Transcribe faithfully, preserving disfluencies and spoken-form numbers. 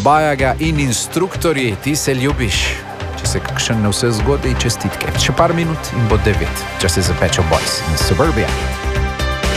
Bajaga in instruktorji, ti se ljubiš. Če se kakšen ne vse zgodi, čestitke. Še par minut in bo devet, če se zapečo Boys in Suburbia.